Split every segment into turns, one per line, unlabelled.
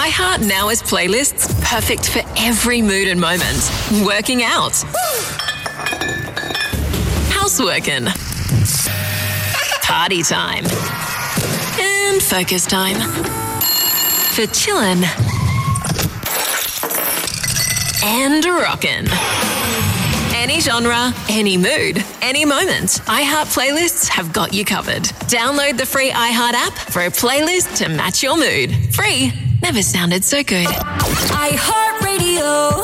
iHeart now has playlists perfect for every mood and moment. Working out. Houseworking. Party time. And focus time. For chillin'. And rockin'. Any genre, any mood, any moment. iHeart playlists have got you covered. Download the free iHeart app for a playlist to match your mood. Free never sounded so good.
iHeart Radio.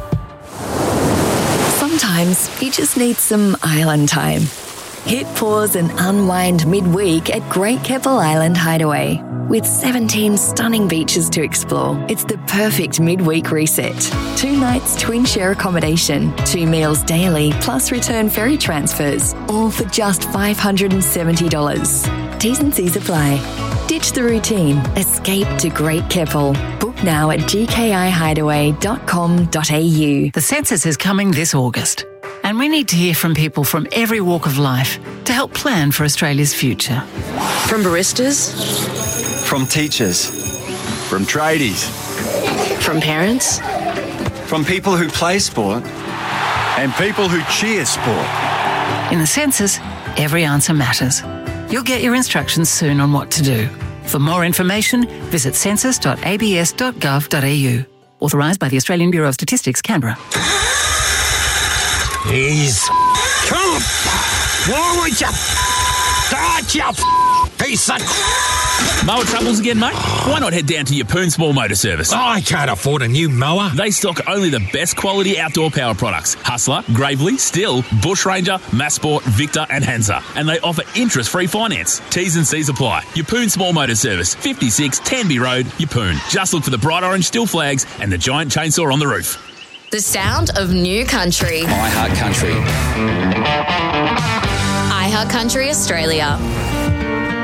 Sometimes you just need some island time. Hit pause and unwind midweek at Great Keppel Island Hideaway. With 17 stunning beaches to explore, it's the perfect midweek reset. 2 nights twin share accommodation, 2 meals daily, plus return ferry transfers, all for just $570. T's and C's apply. Ditch the routine. Escape to Great Keppel. Book now at gkihideaway.com.au.
The census is coming this August, and we need to hear from people from every walk of life to help plan for Australia's future.
From baristas,
from teachers, from tradies,
from parents,
from people who play sport, and people who cheer sport.
In the census, every answer matters. You'll get your instructions soon on what to do. For more information, visit census.abs.gov.au. Authorised by the Australian Bureau of Statistics, Canberra.
He's... Come! Why would you... Start you piece of...
Mower troubles again, mate? Why not head down to Yeppoon Small Motor Service?
I can't afford a new mower.
They stock only the best quality outdoor power products. Hustler, Gravely, Stihl, Bush Ranger, Massport, Victor and Hansa. And they offer interest-free finance. T's and C's apply. Yeppoon Small Motor Service, 56 Tanby Road, Yeppoon. Just look for the bright orange Stihl flags and the giant chainsaw on the roof.
The sound of new country.
iHeart Country.
iHeart Country Australia.